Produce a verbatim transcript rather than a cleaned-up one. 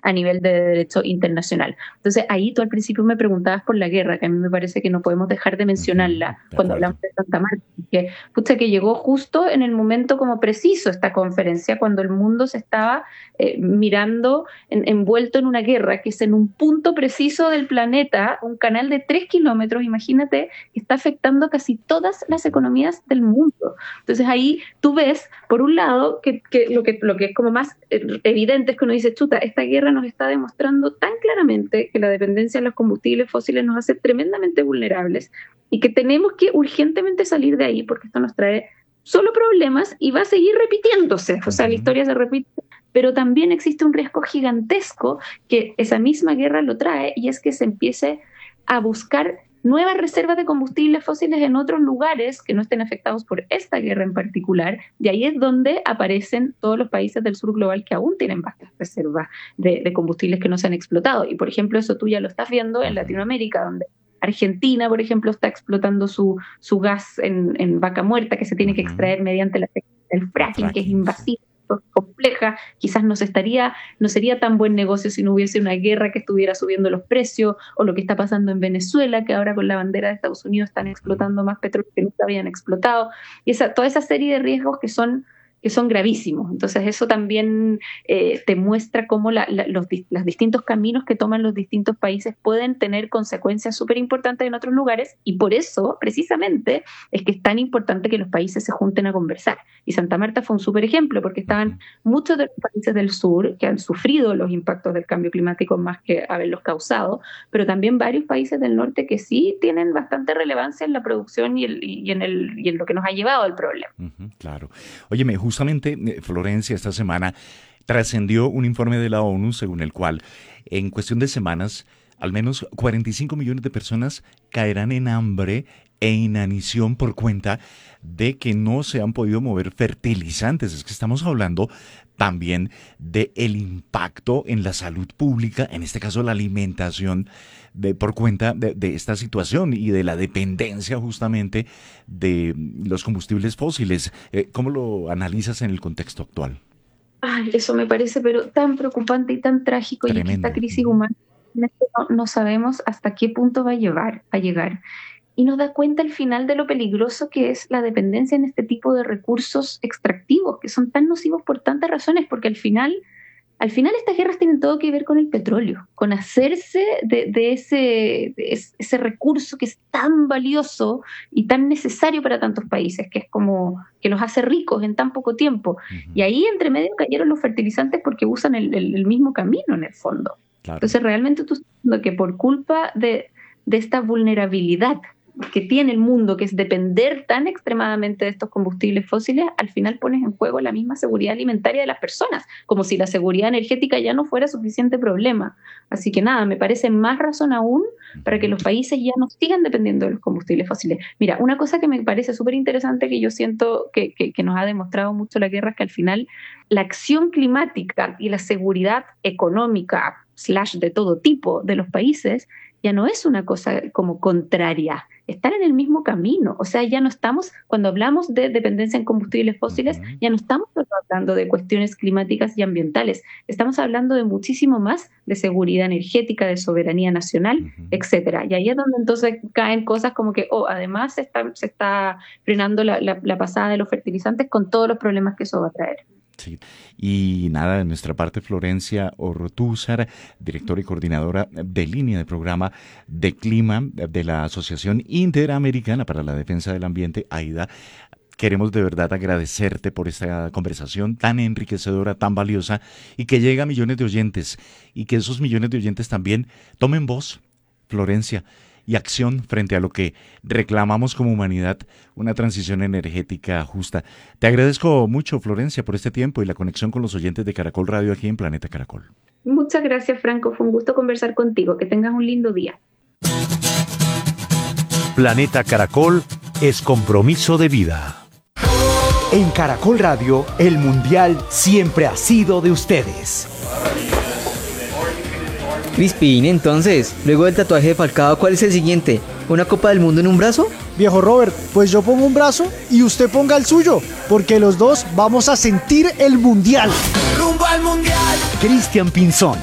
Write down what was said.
a nivel de derecho internacional. Entonces ahí tú al principio me preguntabas por la guerra, que a mí me parece que no podemos dejar de mencionarla de cuando acuerdo. hablamos de Santa Marta, que, pucha, que llegó justo en el momento como preciso esta conferencia, cuando el mundo se estaba eh, mirando en, envuelto en una guerra, que es en un punto preciso del planeta, un canal de tres kilómetros, imagínate, que está afectando casi todas las economías del mundo. Entonces ahí tú ves, por un lado, que, que, lo, que lo que es como más evidente es que uno dice, chuta, esta guerra nos está demostrando tan claramente que la dependencia de los combustibles fósiles nos hace tremendamente vulnerables y que tenemos que urgentemente salir de ahí porque esto nos trae solo problemas y va a seguir repitiéndose. O sea, la historia se repite, pero también existe un riesgo gigantesco que esa misma guerra lo trae, y es que se empiece a buscar nuevas reservas de combustibles fósiles en otros lugares que no estén afectados por esta guerra en particular, y ahí es donde aparecen todos los países del sur global que aún tienen vastas reservas de, de combustibles que no se han explotado. Y por ejemplo, eso tú ya lo estás viendo en Latinoamérica, donde Argentina, por ejemplo, está explotando su, su gas en, en Vaca Muerta, que se tiene que extraer mediante la técnica del fracking, que es invasivo, compleja, quizás no, se estaría, no sería tan buen negocio si no hubiese una guerra que estuviera subiendo los precios, o lo que está pasando en Venezuela, que ahora con la bandera de Estados Unidos están explotando más petróleo que nunca habían explotado, y esa, toda esa serie de riesgos que son que son gravísimos. Entonces eso también eh, te muestra cómo la, la, los, los distintos caminos que toman los distintos países pueden tener consecuencias súper importantes en otros lugares, y por eso, precisamente, es que es tan importante que los países se junten a conversar. Y Santa Marta fue un súper ejemplo, porque estaban muchos de los países del sur que han sufrido los impactos del cambio climático más que haberlos causado, pero también varios países del norte que sí tienen bastante relevancia en la producción y, el, y, en, el, y en lo que nos ha llevado al problema. Uh-huh, claro. Óyeme, justamente, Florencia, esta semana trascendió un informe de la ONU según el cual en cuestión de semanas al menos cuarenta y cinco millones de personas caerán en hambre e inanición por cuenta de que no se han podido mover fertilizantes. Es que estamos hablando también del impacto en la salud pública, en este caso la alimentación, de, por cuenta de, de esta situación y de la dependencia justamente de los combustibles fósiles. Eh, ¿Cómo lo analizas en el contexto actual? Ay, eso me parece pero tan preocupante y tan trágico. Tremendo. Y que esta crisis humana no, no sabemos hasta qué punto va a llevar, a llegar. Y nos da cuenta al final de lo peligroso que es la dependencia en este tipo de recursos extractivos, que son tan nocivos por tantas razones, porque al final, al final estas guerras tienen todo que ver con el petróleo, con hacerse de, de, ese, de ese recurso que es tan valioso y tan necesario para tantos países, que es como que los hace ricos en tan poco tiempo. Uh-huh. Y ahí entre medio cayeron los fertilizantes porque usan el, el, el mismo camino en el fondo. Claro. Entonces realmente tú estás viendo que por culpa de, de esta vulnerabilidad que tiene el mundo, que es depender tan extremadamente de estos combustibles fósiles, al final pones en juego la misma seguridad alimentaria de las personas, como si la seguridad energética ya no fuera suficiente problema. Así que nada, me parece más razón aún para que los países ya no sigan dependiendo de los combustibles fósiles. Mira, una cosa que me parece súper interesante, que yo siento que, que, que nos ha demostrado mucho la guerra, es que al final la acción climática y la seguridad económica slash de todo tipo de los países ya no es una cosa como contraria, están en el mismo camino. O sea, ya no estamos, cuando hablamos de dependencia en combustibles fósiles, uh-huh. ya no estamos hablando de cuestiones climáticas y ambientales, estamos hablando de muchísimo más, de seguridad energética, de soberanía nacional, uh-huh. etcétera. Y ahí es donde entonces caen cosas como que, oh, además se está, se está frenando la, la, la pasada de los fertilizantes con todos los problemas que eso va a traer. Sí. Y nada, de nuestra parte, Florencia Ortúzar, directora y coordinadora de línea de programa de clima de la Asociación Interamericana para la Defensa del Ambiente, AIDA. Queremos de verdad agradecerte por esta conversación tan enriquecedora, tan valiosa, y que llega a millones de oyentes, y que esos millones de oyentes también tomen voz, Florencia, y acción frente a lo que reclamamos como humanidad, una transición energética justa. Te agradezco mucho, Florencia, por este tiempo y la conexión con los oyentes de Caracol Radio aquí en Planeta Caracol. Muchas gracias, Franco. Fue un gusto conversar contigo. Que tengas un lindo día. Planeta Caracol es compromiso de vida. En Caracol Radio, el Mundial siempre ha sido de ustedes. Crispin, entonces, luego del tatuaje de Falcao, ¿cuál es el siguiente? ¿Una Copa del Mundo en un brazo? Viejo Robert, pues yo pongo un brazo y usted ponga el suyo, porque los dos vamos a sentir el Mundial. ¡Rumbo al Mundial! Cristian Pinzón,